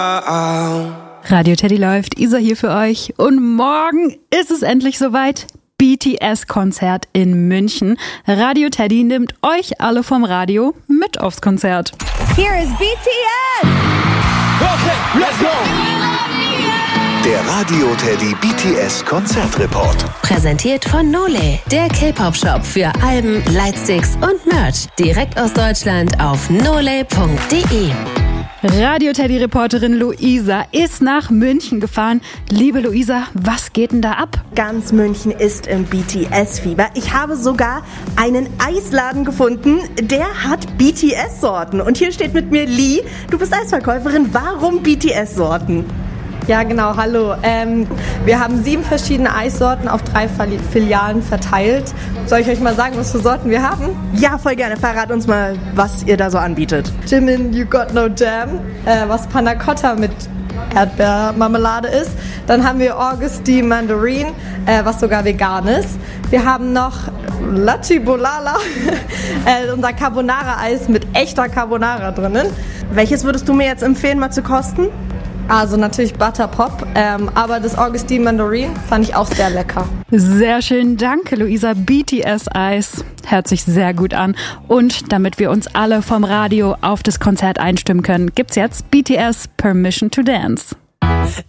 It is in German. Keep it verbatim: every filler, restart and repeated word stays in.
Radio Teddy läuft, Isa hier für euch und morgen ist es endlich soweit. B T S-Konzert in München. Radio Teddy nimmt euch alle vom Radio mit aufs Konzert. Here is B T S! Okay, let's go! Der Radio Teddy B T S Konzertreport. Präsentiert von Nole, der K-Pop-Shop für Alben, Lightsticks und Merch. Direkt aus Deutschland auf nole punkt de. Radio Teddy-Reporterin Luisa ist nach München gefahren. Liebe Luisa, was geht denn da ab? Ganz München ist im B T S-Fieber. Ich habe sogar einen Eisladen gefunden, der hat B T S-Sorten. Und hier steht mit mir Lee, du bist Eisverkäuferin. Warum B T S-Sorten? Ja, genau, hallo. Ähm, wir haben sieben verschiedene Eissorten auf drei Filialen verteilt. Soll ich euch mal sagen, was für Sorten wir haben? Ja, voll gerne. Verrat uns mal, was ihr da so anbietet. Jimin You Got No Jam, äh, was Panna Cotta mit Erdbeermarmelade ist. Dann haben wir Augusty Mandarin, äh, was sogar vegan ist. Wir haben noch Lachi Bolala, äh, unser Carbonara-Eis mit echter Carbonara drinnen. Welches würdest du mir jetzt empfehlen, mal zu kosten? Also natürlich Butterpop, ähm, aber das Augusty Mandarin fand ich auch sehr lecker. Sehr schön, danke Luisa. B T S-Eis hört sich sehr gut an. Und damit wir uns alle vom Radio auf das Konzert einstimmen können, gibt's jetzt B T S Permission to Dance.